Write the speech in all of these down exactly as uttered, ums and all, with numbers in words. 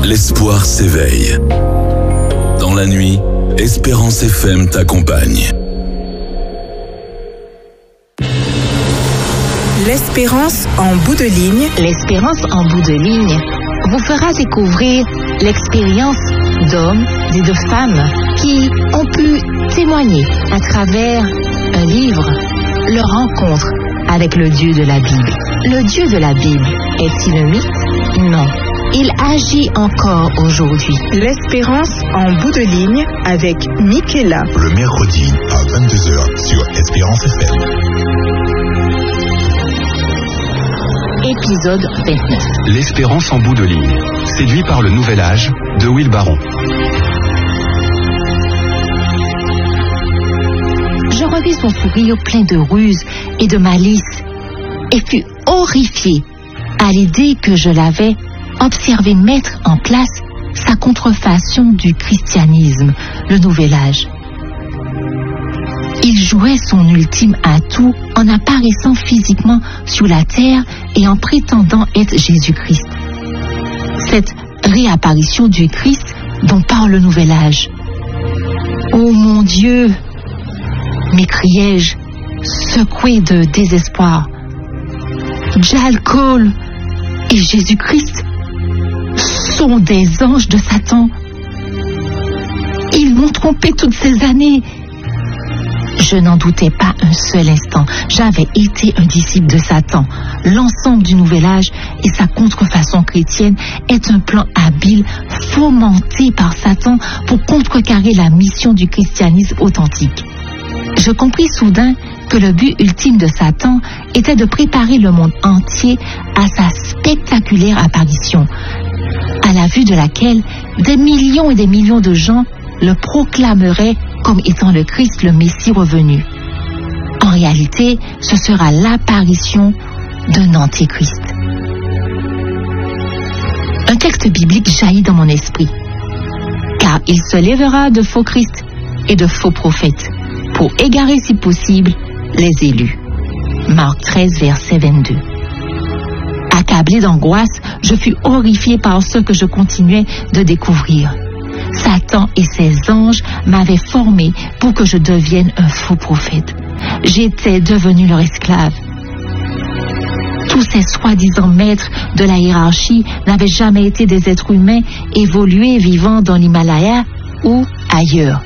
l'espoir s'éveille. Dans la nuit, Espérance F M t'accompagne. L'espérance en bout de ligne. L'espérance en bout de ligne vous fera découvrir l'expérience d'hommes et de femmes qui ont pu témoigner à travers un livre leur rencontre avec le Dieu de la Bible. Le Dieu de la Bible est-il un mythe? Non. Il agit encore aujourd'hui. L'espérance en bout de ligne avec Michaela. Le mercredi à vingt-deux heures sur Espérance F M. Épisode vingt-neuf. L'espérance en bout de ligne. Séduit par le nouvel âge de Will Barron. Je revis son sourire plein de ruse et de malice et fus horrifié à l'idée que je l'avais observé mettre en place sa contrefaçon du christianisme, le nouvel âge. Il jouait son ultime atout en apparaissant physiquement sur la terre et en prétendant être Jésus-Christ. Cette réapparition du Christ dont parle le nouvel âge. Oh mon Dieu! M'écriai-je, secoué de désespoir. Djal Cole et Jésus-Christ sont des anges de Satan. Ils m'ont trompé toutes ces années. Je n'en doutais pas un seul instant. J'avais été un disciple de Satan. L'ensemble du nouvel âge et sa contrefaçon chrétienne est un plan habile fomenté par Satan pour contrecarrer la mission du christianisme authentique. Je compris soudain que le but ultime de Satan était de préparer le monde entier à sa spectaculaire apparition, à la vue de laquelle des millions et des millions de gens le proclameraient comme étant le Christ, le Messie revenu. En réalité, ce sera l'apparition d'un antéchrist. Un texte biblique jaillit dans mon esprit. Car il se lèvera de faux Christ et de faux prophètes pour égarer si possible les élus. Marc treize, verset vingt-deux. Accablé d'angoisse, je fus horrifié par ce que je continuais de découvrir. Satan et ses anges m'avaient formé pour que je devienne un faux prophète. J'étais devenu leur esclave. Tous ces soi-disant maîtres de la hiérarchie n'avaient jamais été des êtres humains évolués vivant dans l'Himalaya ou ailleurs.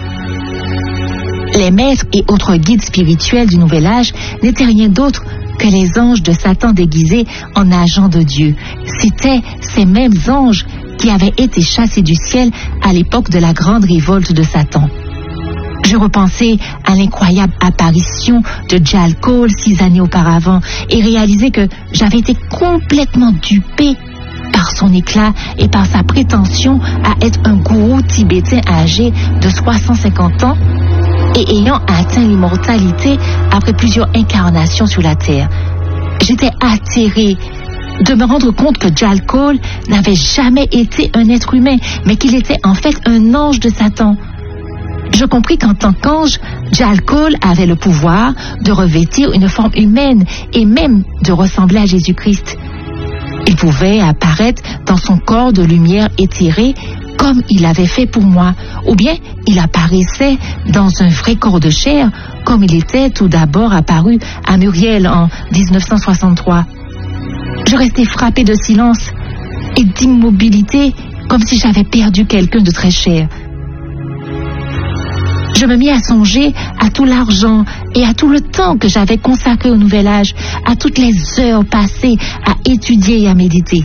Les maîtres et autres guides spirituels du Nouvel Âge n'étaient rien d'autre que les anges de Satan déguisés en agents de Dieu. C'étaient ces mêmes anges qui avaient été chassés du ciel à l'époque de la grande révolte de Satan. Je repensais à l'incroyable apparition de Djal Cole six années auparavant et réalisais que j'avais été complètement dupé par son éclat et par sa prétention à être un gourou tibétain âgé de soixante à cinquante ans et ayant atteint l'immortalité après plusieurs incarnations sur la terre. J'étais atterré de me rendre compte que Djal Cole n'avait jamais été un être humain, mais qu'il était en fait un ange de Satan. Je compris qu'en tant qu'ange, Djal Cole avait le pouvoir de revêtir une forme humaine et même de ressembler à Jésus-Christ. Il pouvait apparaître dans son corps de lumière éthérée comme il avait fait pour moi, ou bien il apparaissait dans un vrai corps de chair comme il était tout d'abord apparu à Muriel en dix-neuf cent soixante-trois. Je restais frappé de silence et d'immobilité comme si j'avais perdu quelqu'un de très cher. Je me mis à songer à tout l'argent et à tout le temps que j'avais consacré au Nouvel Âge, à toutes les heures passées à étudier et à méditer.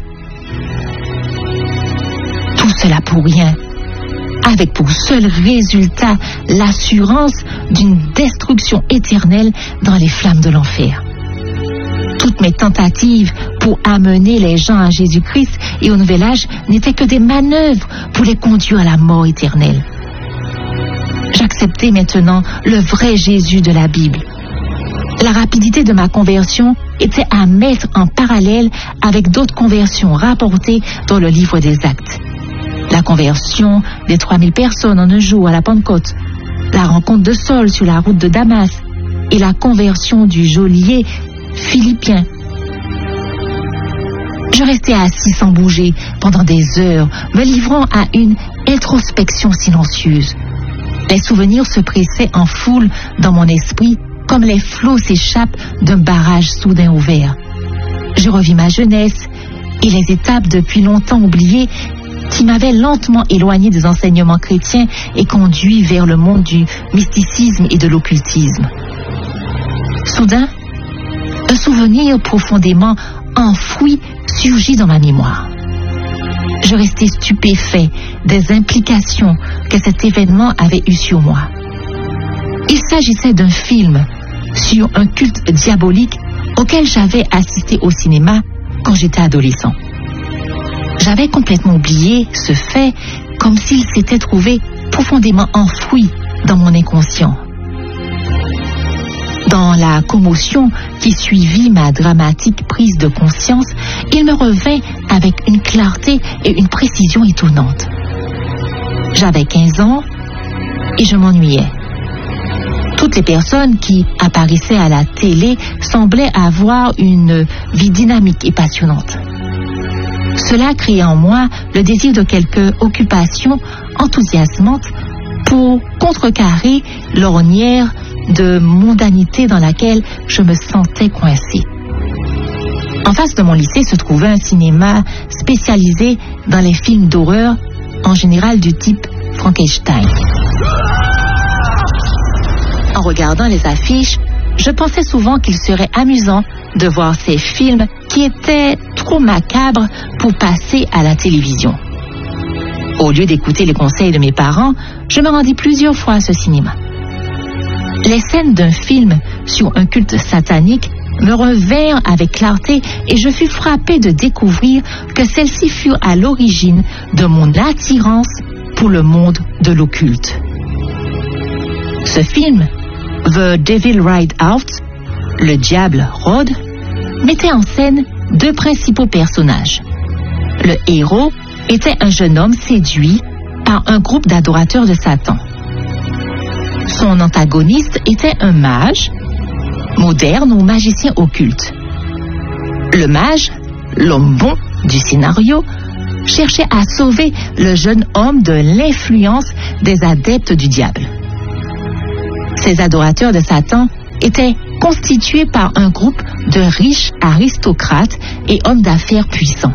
Tout cela pour rien, avec pour seul résultat l'assurance d'une destruction éternelle dans les flammes de l'enfer. Toutes mes tentatives pour amener les gens à Jésus-Christ et au Nouvel Âge n'étaient que des manœuvres pour les conduire à la mort éternelle. J'acceptais maintenant le vrai Jésus de la Bible. La rapidité de ma conversion était à mettre en parallèle avec d'autres conversions rapportées dans le livre des Actes. La conversion des trois mille personnes en un jour à la Pentecôte, la rencontre de Saul sur la route de Damas et la conversion du geôlier philippien. Je restais assis sans bouger pendant des heures, me livrant à une introspection silencieuse. Les souvenirs se pressaient en foule dans mon esprit, comme les flots s'échappent d'un barrage soudain ouvert. Je revis ma jeunesse et les étapes depuis longtemps oubliées qui m'avaient lentement éloigné des enseignements chrétiens et conduit vers le monde du mysticisme et de l'occultisme. Soudain, un souvenir profondément enfoui surgit dans ma mémoire. Je restais stupéfait des implications que cet événement avait eues sur moi. Il s'agissait d'un film sur un culte diabolique auquel j'avais assisté au cinéma quand j'étais adolescent. J'avais complètement oublié ce fait, comme s'il s'était trouvé profondément enfoui dans mon inconscient. Dans la commotion qui suivit ma dramatique prise de conscience, il me revint avec une clarté et une précision étonnantes. J'avais quinze ans et je m'ennuyais. Toutes les personnes qui apparaissaient à la télé semblaient avoir une vie dynamique et passionnante. Cela créait en moi le désir de quelques occupations enthousiasmantes pour contrecarrer l'ornière de mondanité dans laquelle je me sentais coincé. En face de mon lycée se trouvait un cinéma spécialisé dans les films d'horreur, en général du type Frankenstein. En regardant les affiches, je pensais souvent qu'il serait amusant de voir ces films qui étaient trop macabres pour passer à la télévision. Au lieu d'écouter les conseils de mes parents, je me rendis plusieurs fois à ce cinéma. Les scènes d'un film sur un culte satanique me revinrent avec clarté et je fus frappé de découvrir que celles-ci furent à l'origine de mon attirance pour le monde de l'occulte. Ce film, The Devil Ride Out, le diable rôde, mettait en scène deux principaux personnages. Le héros était un jeune homme séduit par un groupe d'adorateurs de Satan. Son antagoniste était un mage, moderne ou magicien occulte. Le mage, l'homme bon du scénario, cherchait à sauver le jeune homme de l'influence des adeptes du diable. Ces adorateurs de Satan étaient constitués par un groupe de riches aristocrates et hommes d'affaires puissants.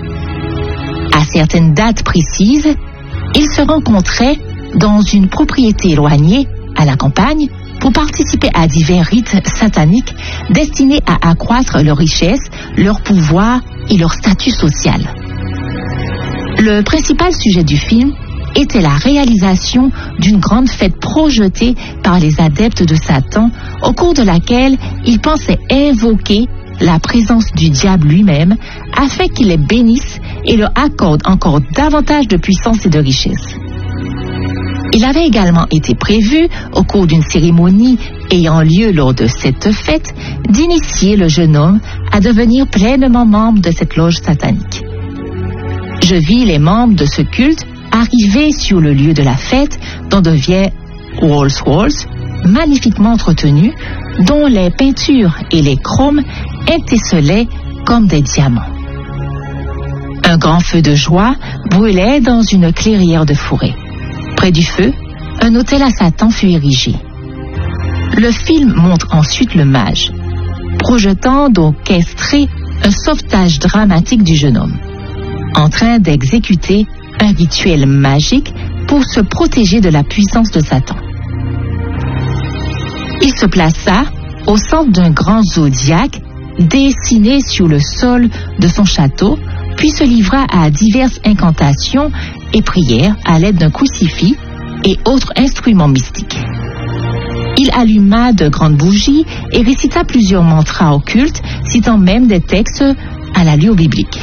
À certaines dates précises, ils se rencontraient dans une propriété éloignée, à la campagne, pour participer à divers rites sataniques destinés à accroître leur richesse, leur pouvoir et leur statut social. Le principal sujet du film était la réalisation d'une grande fête projetée par les adeptes de Satan, au cours de laquelle ils pensaient invoquer la présence du diable lui-même afin qu'il les bénisse et leur accorde encore davantage de puissance et de richesse. Il avait également été prévu, au cours d'une cérémonie ayant lieu lors de cette fête, d'initier le jeune homme à devenir pleinement membre de cette loge satanique. Je vis les membres de ce culte arriver sur le lieu de la fête dans de vieilles Rolls-Royce magnifiquement entretenues, dont les peintures et les chromes étincelaient comme des diamants. Un grand feu de joie brûlait dans une clairière de forêt. Près du feu, un autel à Satan fut érigé. Le film montre ensuite le mage, projetant d'orchestrer un sauvetage dramatique du jeune homme, en train d'exécuter un rituel magique pour se protéger de la puissance de Satan. Il se plaça au centre d'un grand zodiaque dessiné sur le sol de son château, puis se livra à diverses incantations et prières à l'aide d'un crucifix et autres instruments mystiques. Il alluma de grandes bougies et récita plusieurs mantras occultes, citant même des textes à l'allure biblique.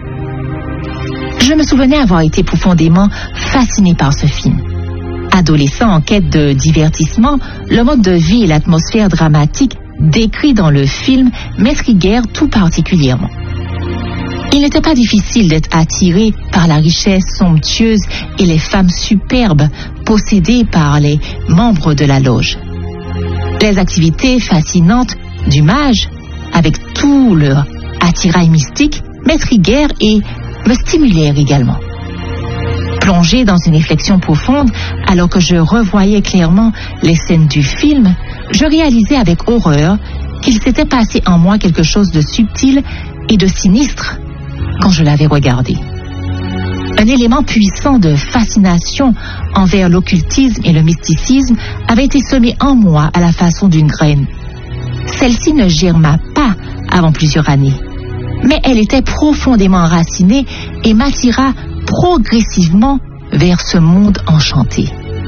Je me souvenais avoir été profondément fasciné par ce film. Adolescent en quête de divertissement, le mode de vie et l'atmosphère dramatique décrits dans le film m'intriguèrent tout particulièrement. Il n'était pas difficile d'être attiré par la richesse somptueuse et les femmes superbes possédées par les membres de la loge. Les activités fascinantes du mage, avec tout leur attirail mystique, m'intriguèrent et me stimulèrent également. Plongée dans une réflexion profonde, alors que je revoyais clairement les scènes du film, je réalisais avec horreur qu'il s'était passé en moi quelque chose de subtil et de sinistre quand je l'avais regardé. Un élément puissant de fascination envers l'occultisme et le mysticisme avait été semé en moi à la façon d'une graine. Celle-ci ne germa pas avant plusieurs années, mais elle était profondément enracinée et m'attira progressivement vers ce monde enchanté.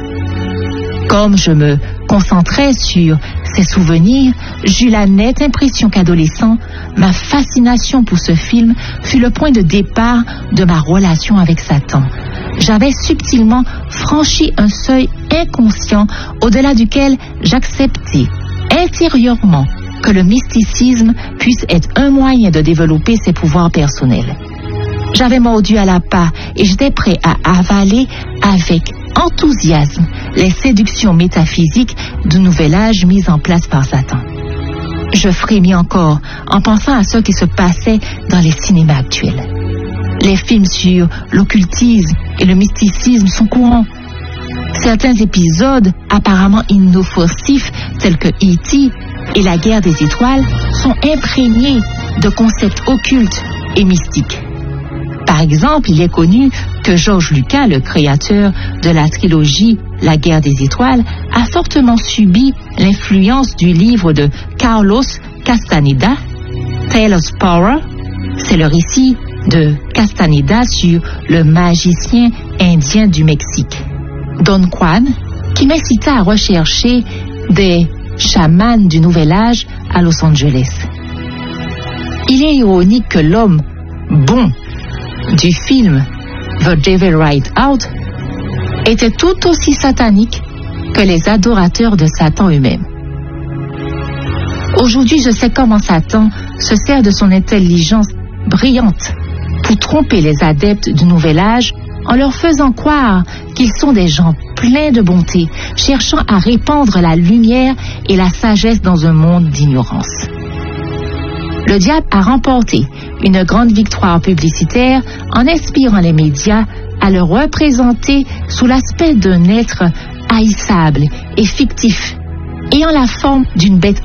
Comme je me concentrais sur ces souvenirs, j'eus la nette impression qu'adolescent, ma fascination pour ce film fut le point de départ de ma relation avec Satan. J'avais subtilement franchi un seuil inconscient au-delà duquel j'acceptais intérieurement que le mysticisme puisse être un moyen de développer ses pouvoirs personnels. J'avais mordu à l'appât et j'étais prêt à avaler avec enthousiasme les séductions métaphysiques du nouvel âge mises en place par Satan. Je frémis encore en pensant à ce qui se passait dans les cinémas actuels. Les films sur l'occultisme et le mysticisme sont courants. Certains épisodes apparemment inoffensifs tels que E T et la guerre des étoiles sont imprégnés de concepts occultes et mystiques. Par exemple, il est connu que George Lucas, le créateur de la trilogie La guerre des étoiles, a fortement subi l'influence du livre de Carlos Castaneda, Tale of Power. C'est le récit de Castaneda sur le magicien indien du Mexique, Don Juan, qui m'incita à rechercher des chamans du Nouvel Âge à Los Angeles. Il est ironique que l'homme bon du film The Devil Ride Out était tout aussi satanique que les adorateurs de Satan eux-mêmes. Aujourd'hui, je sais comment Satan se sert de son intelligence brillante pour tromper les adeptes du Nouvel Âge en leur faisant croire qu'ils sont des gens pleins de bonté, cherchant à répandre la lumière et la sagesse dans un monde d'ignorance. Le diable a remporté une grande victoire publicitaire en inspirant les médias à le représenter sous l'aspect d'un être haïssable et fictif, ayant la forme d'une bête